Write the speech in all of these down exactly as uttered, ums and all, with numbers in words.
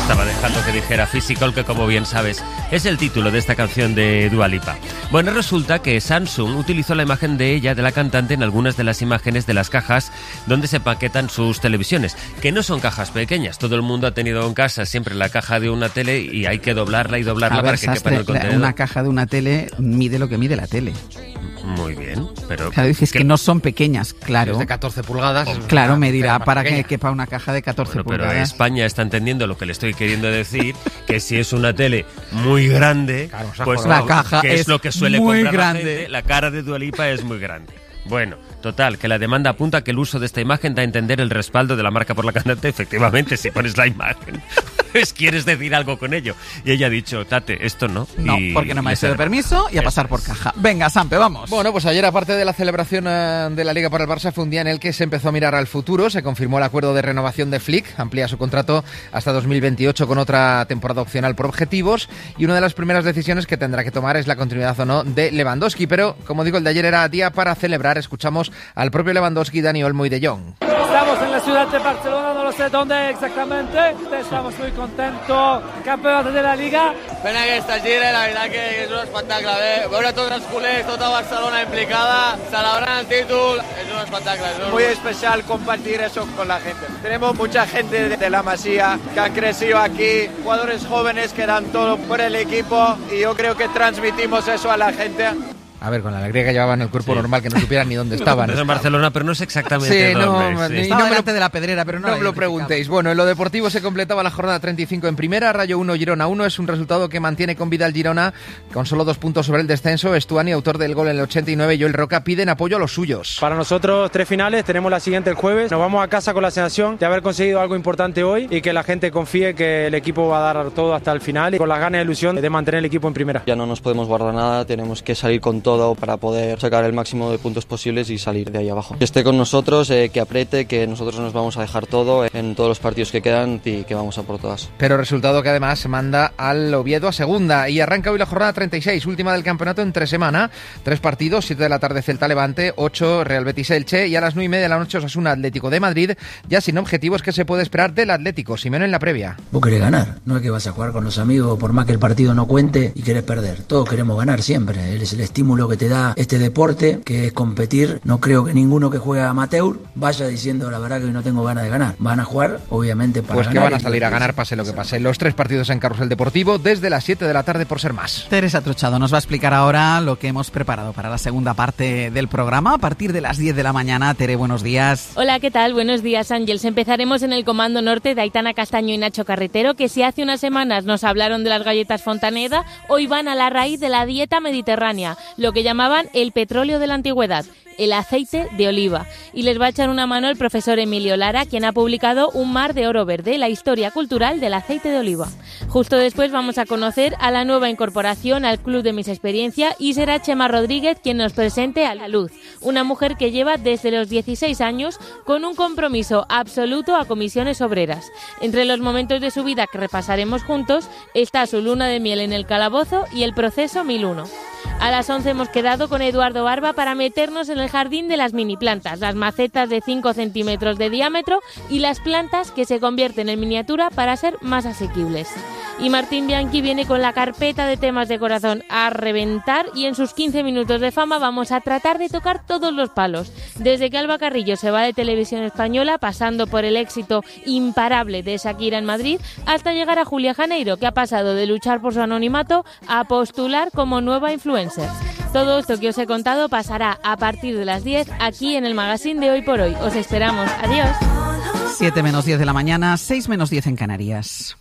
Estaba dejando que dijera Physical, que como bien sabes es el título de esta canción de Dua Lipa. Bueno, resulta que Samsung utilizó la imagen de ella, de la cantante, en algunas de las imágenes de las cajas donde se paquetan sus televisiones, que no son cajas pequeñas. Todo el mundo ha tenido en casa siempre la caja de una tele y hay que doblarla y doblarla ver, para que quepa en el contenedor. Una caja de una tele mide lo que mide la tele. Muy bien, pero... Claro, dices que, que no son pequeñas, claro. Es de catorce pulgadas. Oh, claro, me dirá para pequeña. Que quepa una caja de catorce bueno, pulgadas. Pero España está entendiendo lo que le estoy queriendo decir, que si es una tele muy grande, claro, pues la no, caja que es, es lo que suele muy comprar grande. La gente, la cara de Dua Lipa es muy grande. Bueno, total, que la demanda apunta a que el uso de esta imagen da a entender el respaldo de la marca por la cantante. Efectivamente, si pones la imagen, pues quieres decir algo con ello. Y ella ha dicho, Tate, esto no. No, y porque no me ha sido permiso y a pasar por caja. Venga, Sampe, vamos. Bueno, pues ayer, aparte de la celebración de la Liga para el Barça, fue un día en el que se empezó a mirar al futuro. Se confirmó el acuerdo de renovación de Flick, amplía su contrato hasta dos mil veintiocho con otra temporada opcional por objetivos. Y una de las primeras decisiones que tendrá que tomar es la continuidad o no de Lewandowski. Pero, como digo, el de ayer era día para celebrar. Escuchamos al propio Lewandowski, Dani Olmo y De Jong. Estamos en la ciudad de Barcelona, no lo sé dónde exactamente. Estamos muy contentos, campeones de la Liga. Pena que esta gira, la verdad que és un espectacle. Bé, veure tots els culers, tota Barcelona implicada, celebrant el títol, es un espectacle. Es un... Muy especial compartir eso con la gente. Tenemos mucha gente de, de la Masía que han crecido aquí, jugadores jóvenes que dan todo por el equipo y yo creo que transmitimos eso a la gente. A ver, con la alegría que llevaban el cuerpo sí. normal, que no supieran ni dónde estaban. No, en Barcelona, pero no sé exactamente sí, dónde. No, sí. Estaba no delante de la pedrera, pero no, no me lo preguntéis. Bueno, en lo deportivo se completaba la jornada treinta y cinco en primera, Rayo uno, Girona uno. Es un resultado que mantiene con vida el Girona, con solo dos puntos sobre el descenso. Estuani, autor del gol en el ochenta y nueve, y Joel Roca piden apoyo a los suyos. Para nosotros, tres finales, tenemos la siguiente el jueves. Nos vamos a casa con la sensación de haber conseguido algo importante hoy y que la gente confíe que el equipo va a dar todo hasta el final y con las ganas y ilusión de mantener el equipo en primera. Ya no nos podemos guardar nada, tenemos que salir con todo para poder sacar el máximo de puntos posibles y salir de ahí abajo. Que esté con nosotros, eh, que apriete, que nosotros nos vamos a dejar todo en todos los partidos que quedan y que vamos a por todas. Pero resultado que además manda al Oviedo a segunda y arranca hoy la jornada treinta y seis, última del campeonato entre semana. Tres partidos, siete de la tarde Celta Levante, ocho Real Betis Elche y a las nueve y media de la noche Osasuna Atlético de Madrid, ya sin objetivos. Que se puede esperar del Atlético, Simeone en la previa. Vos querés ganar, no es que vas a jugar con los amigos por más que el partido no cuente y querés perder. Todos queremos ganar siempre, es el estímulo que te da este deporte, que es competir. No creo que ninguno que juegue amateur vaya diciendo la verdad que hoy no tengo ganas de ganar. Van a jugar, obviamente, para pues ganar. Pues que van a salir a ganar, pase lo que pase. Los tres partidos en Carrusel Deportivo desde las siete de la tarde por ser más. Teresa Trochado nos va a explicar ahora lo que hemos preparado para la segunda parte del programa a partir de las diez de la mañana. Tere, buenos días. Hola, ¿qué tal? Buenos días, Ángels. Empezaremos en el Comando Norte de Aitana Castaño y Nacho Carretero, que si hace unas semanas nos hablaron de las galletas Fontaneda, hoy van a la raíz de la dieta mediterránea, lo que llamaban el petróleo de la antigüedad, el aceite de oliva. Y les va a echar una mano el profesor Emilio Lara, quien ha publicado Un mar de oro verde, la historia cultural del aceite de oliva. Justo después vamos a conocer a la nueva incorporación al Club de Mis Experiencia y será Chema Rodríguez quien nos presente a La Luz, una mujer que lleva desde los dieciséis años con un compromiso absoluto a comisiones obreras. Entre los momentos de su vida que repasaremos juntos está su luna de miel en el calabozo y el proceso mil uno. A las once hemos quedado con Eduardo Barba para meternos en el jardín de las mini plantas, las macetas de cinco centímetros de diámetro y las plantas que se convierten en miniatura para ser más asequibles. Y Martín Bianchi viene con la carpeta de temas de corazón a reventar y en sus quince minutos de fama vamos a tratar de tocar todos los palos. Desde que Alba Carrillo se va de Televisión Española, pasando por el éxito imparable de Shakira en Madrid, hasta llegar a Julia Janeiro, que ha pasado de luchar por su anonimato a postular como nueva influencer. Todo esto que os he contado pasará a partir de las diez aquí en el magazine de Hoy por Hoy. Os esperamos. Adiós. siete menos diez de la mañana, seis menos diez en Canarias.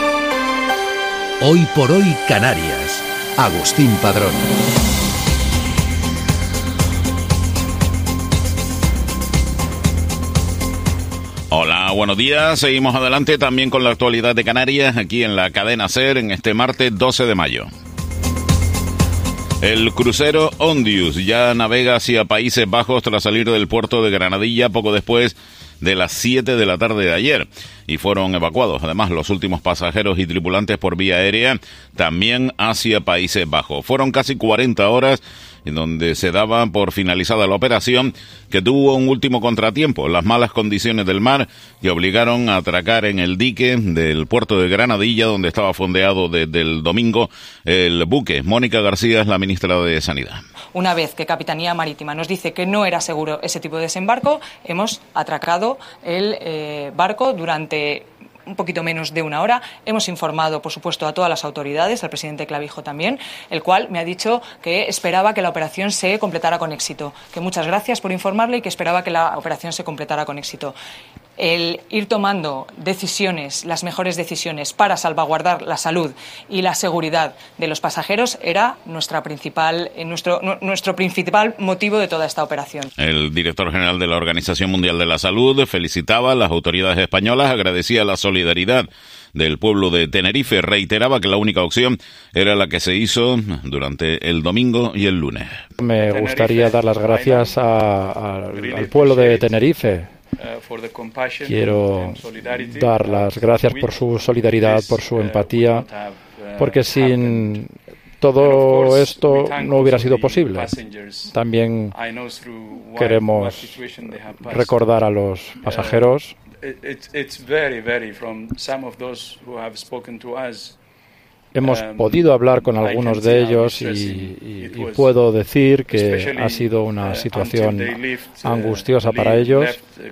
Hoy por Hoy Canarias. Agustín Padrón. Hola, buenos días. Seguimos adelante también con la actualidad de Canarias aquí en la cadena SER en este martes doce de mayo. El crucero Ondius ya navega hacia Países Bajos tras salir del puerto de Granadilla poco después de las siete de la tarde de ayer. y fueron evacuados. Además, los últimos pasajeros y tripulantes por vía aérea también hacia Países Bajos. Fueron casi cuarenta horas en donde se daba por finalizada la operación, que tuvo un último contratiempo: las malas condiciones del mar que obligaron a atracar en el dique del puerto de Granadilla, donde estaba fondeado desde el domingo el buque. Mónica García es la ministra de Sanidad. Una vez que Capitanía Marítima nos dice que no era seguro ese tipo de desembarco, hemos atracado el eh, barco durante un poquito menos de una hora. Hemos informado, por supuesto, a todas las autoridades, al presidente Clavijo también, el cual me ha dicho que esperaba que la operación se completara con éxito. Que muchas gracias por informarle y que esperaba que la operación se completara con éxito. El ir tomando decisiones, las mejores decisiones para salvaguardar la salud y la seguridad de los pasajeros era nuestra principal, nuestro, nuestro principal motivo de toda esta operación. El director general de la Organización Mundial de la Salud felicitaba a las autoridades españolas, agradecía la solidaridad del pueblo de Tenerife, reiteraba que la única opción era la que se hizo durante el domingo y el lunes. Me gustaría dar las gracias a, a, al pueblo de Tenerife. Quiero dar las gracias por su solidaridad, por su empatía, porque sin todo esto no hubiera sido posible. También queremos recordar a los pasajeros. Hemos podido hablar con algunos de ellos y, y, y puedo decir que ha sido una situación angustiosa para ellos.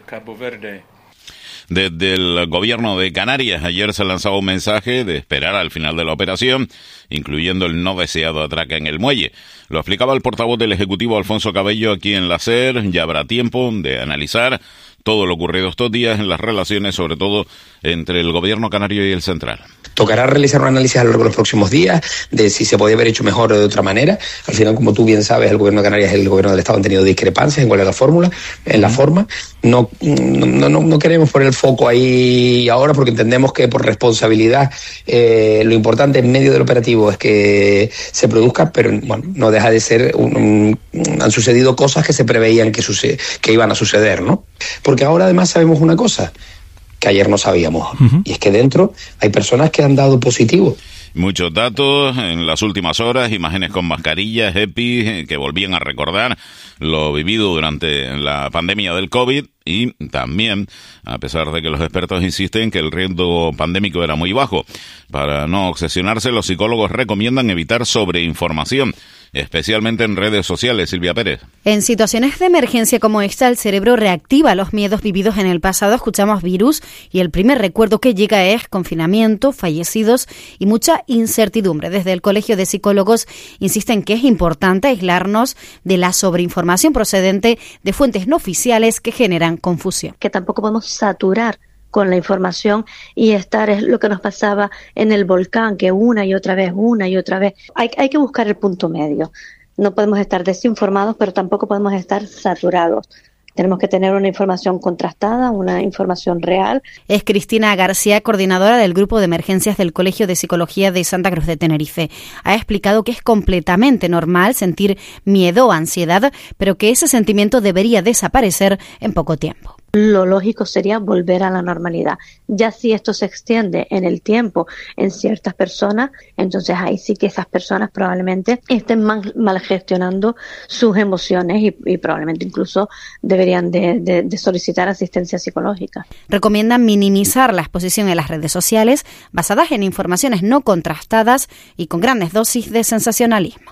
Desde el gobierno de Canarias ayer se lanzaba un mensaje de esperar al final de la operación, incluyendo el no deseado atraque en el muelle. Lo explicaba el portavoz del Ejecutivo, Alfonso Cabello, aquí en la SER. Ya habrá tiempo de analizar todo lo ocurrido estos días en las relaciones, sobre todo entre el gobierno canario y el central. Tocará realizar un análisis a lo largo de los próximos días de si se podía haber hecho mejor o de otra manera. Al final, como tú bien sabes, el gobierno de Canarias y el gobierno del Estado han tenido discrepancias en cuál es la fórmula, en la forma. No, no, no, no queremos poner el foco ahí ahora porque entendemos que por responsabilidad eh, lo importante en medio del operativo es que se produzca, pero bueno, no deja de ser un, un, han sucedido cosas que se preveían que, suce, que iban a suceder, ¿no? Porque ahora además sabemos una cosa que ayer no sabíamos, uh-huh. y es que dentro hay personas que han dado positivo. Muchos datos en las últimas horas, imágenes con mascarillas, EPI, que volvían a recordar lo vivido durante la pandemia del COVID, y también, a pesar de que los expertos insisten que el riesgo pandémico era muy bajo, para no obsesionarse, los psicólogos recomiendan evitar sobreinformación, especialmente en redes sociales. Silvia Pérez. En situaciones de emergencia como esta, el cerebro reactiva los miedos vividos en el pasado. Escuchamos virus y el primer recuerdo que llega es confinamiento, fallecidos y mucha incertidumbre. Desde el Colegio de Psicólogos insisten que es importante aislarnos de la sobreinformación procedente de fuentes no oficiales que generan confusión. Que tampoco podemos saturar con la información y estar es lo que nos pasaba en el volcán, que una y otra vez, una y otra vez. Hay, hay que buscar el punto medio. No podemos estar desinformados, pero tampoco podemos estar saturados. Tenemos que tener una información contrastada, una información real. Es Cristina García, coordinadora del Grupo de Emergencias del Colegio de Psicología de Santa Cruz de Tenerife. Ha explicado que es completamente normal sentir miedo o ansiedad, pero que ese sentimiento debería desaparecer en poco tiempo. Lo lógico sería volver a la normalidad. Ya si esto se extiende en el tiempo en ciertas personas, entonces ahí sí que esas personas probablemente estén mal, mal gestionando sus emociones y, y probablemente incluso deberían de, de, de solicitar asistencia psicológica. Recomiendan minimizar la exposición en las redes sociales basadas en informaciones no contrastadas y con grandes dosis de sensacionalismo.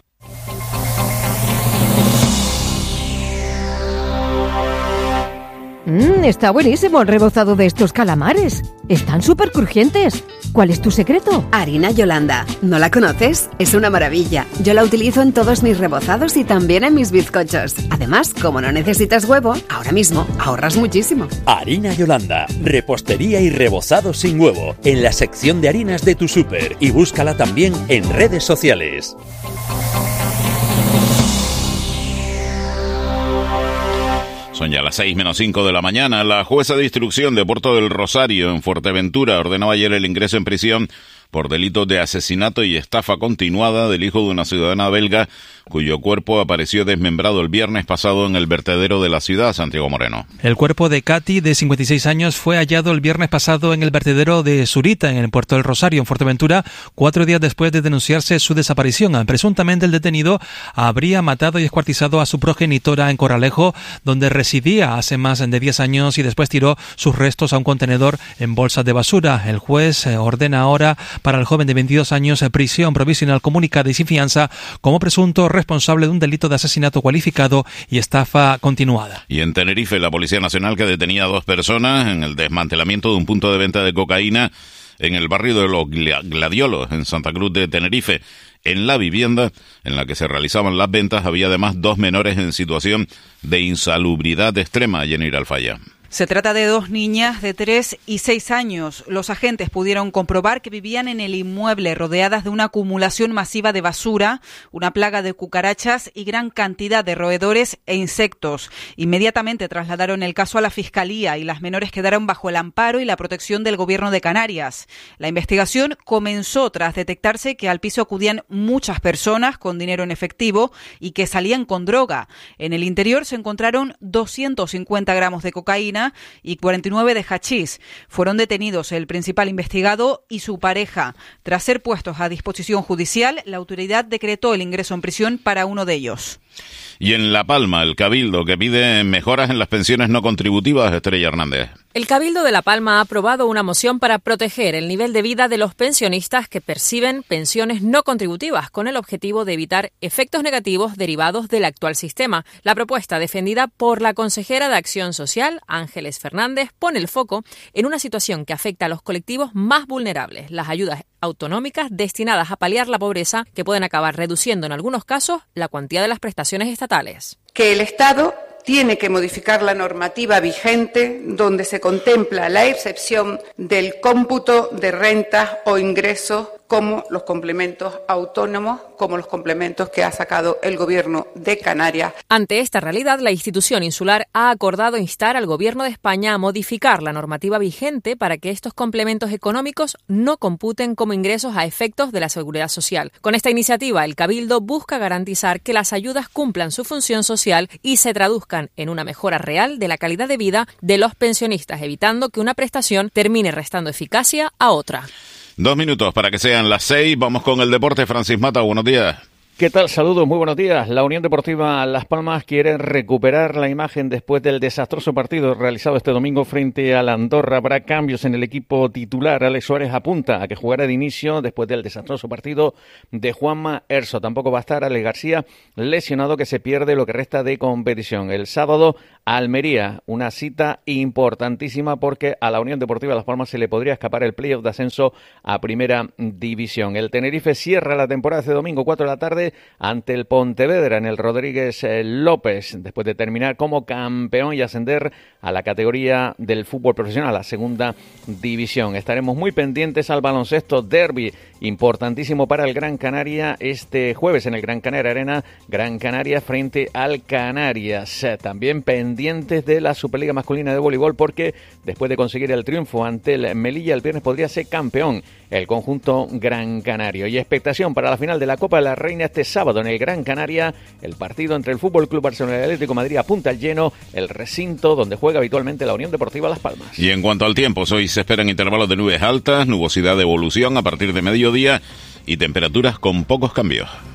Mmm, está buenísimo el rebozado de estos calamares. Están súper crujientes. ¿Cuál es tu secreto? Harina Yolanda. ¿No la conoces? Es una maravilla. Yo la utilizo en todos mis rebozados y también en mis bizcochos. Además, como no necesitas huevo, ahora mismo ahorras muchísimo. Harina Yolanda. Repostería y rebozado sin huevo. En la sección de harinas de tu súper. Y búscala también en redes sociales. Son ya las seis menos cinco de la mañana. La jueza de instrucción de Puerto del Rosario, en Fuerteventura, ordenó ayer el ingreso en prisión por delito de asesinato y estafa continuada del hijo de una ciudadana belga cuyo cuerpo apareció desmembrado el viernes pasado en el vertedero de la ciudad. Santiago Moreno. El cuerpo de Katy, de cincuenta y seis años, fue hallado el viernes pasado en el vertedero de Zurita, en el puerto del Rosario, en Fuerteventura, cuatro días después de denunciarse su desaparición. Presuntamente el detenido habría matado y descuartizado a su progenitora en Corralejo, donde residía hace más de diez años, y después tiró sus restos a un contenedor en bolsas de basura. El juez ordena ahora para el joven de veintidós años prisión provisional comunicada y sin fianza como presunto responsable de un delito de asesinato cualificado y estafa continuada. Y en Tenerife, la Policía Nacional, que detenía a dos personas en el desmantelamiento de un punto de venta de cocaína en el barrio de los Gladiolos, en Santa Cruz de Tenerife. En la vivienda en la que se realizaban las ventas había además dos menores en situación de insalubridad extrema. Jenny Alfaya. Se trata de dos niñas de tres y seis años. Los agentes pudieron comprobar que vivían en el inmueble rodeadas de una acumulación masiva de basura, una plaga de cucarachas y gran cantidad de roedores e insectos. Inmediatamente trasladaron el caso a la Fiscalía y las menores quedaron bajo el amparo y la protección del Gobierno de Canarias. La investigación comenzó tras detectarse que al piso acudían muchas personas con dinero en efectivo y que salían con droga. En el interior se encontraron doscientos cincuenta gramos de cocaína y cuarenta y nueve de hachís. Fueron detenidos el principal investigado y su pareja. Tras ser puestos a disposición judicial, la autoridad decretó el ingreso en prisión para uno de ellos. Y en La Palma, el Cabildo, que pide mejoras en las pensiones no contributivas. Estrella Hernández. El Cabildo de La Palma ha aprobado una moción para proteger el nivel de vida de los pensionistas que perciben pensiones no contributivas, con el objetivo de evitar efectos negativos derivados del actual sistema. La propuesta, defendida por la consejera de Acción Social, Ángeles Fernández, pone el foco en una situación que afecta a los colectivos más vulnerables, las ayudas autonómicas destinadas a paliar la pobreza, que pueden acabar reduciendo en algunos casos la cuantía de las prestaciones estatales. Que el Estado tiene que modificar la normativa vigente donde se contempla la excepción del cómputo de rentas o ingresos como los complementos autónomos, como los complementos que ha sacado el Gobierno de Canarias. Ante esta realidad, la institución insular ha acordado instar al Gobierno de España a modificar la normativa vigente para que estos complementos económicos no computen como ingresos a efectos de la Seguridad Social. Con esta iniciativa, el Cabildo busca garantizar que las ayudas cumplan su función social y se traduzcan en una mejora real de la calidad de vida de los pensionistas, evitando que una prestación termine restando eficacia a otra. Dos minutos para que sean las seis. Vamos con el deporte. Francis Mata, buenos días. ¿Qué tal? Saludos, muy buenos días. La Unión Deportiva Las Palmas quiere recuperar la imagen después del desastroso partido realizado este domingo frente a la Andorra. Habrá cambios en el equipo titular. Alex Suárez apunta a que jugará de inicio después del desastroso partido de Juanma Erso. Tampoco va a estar Alex García, lesionado, que se pierde lo que resta de competición. El sábado, Almería, una cita importantísima porque a la Unión Deportiva Las Palmas se le podría escapar el playoff de ascenso a Primera División. El Tenerife cierra la temporada este domingo, cuatro de la tarde, ante el Pontevedra en el Rodríguez López, después de terminar como campeón y ascender a la categoría del fútbol profesional, a la Segunda División. Estaremos muy pendientes al baloncesto derbi, importantísimo para el Gran Canaria este jueves en el Gran Canaria Arena, Gran Canaria frente al Canarias. También pendientes de la Superliga Masculina de Voleibol, porque después de conseguir el triunfo ante el Melilla el viernes podría ser campeón el conjunto Gran Canario. Y expectación para la final de la Copa de la Reina este sábado en el Gran Canaria, el partido entre el Fútbol Club Barcelona y el Atlético de Madrid apunta al lleno, el recinto donde juega habitualmente la Unión Deportiva Las Palmas. Y en cuanto al tiempo, hoy se esperan intervalos de nubes altas, nubosidad de evolución a partir de mediodía y temperaturas con pocos cambios.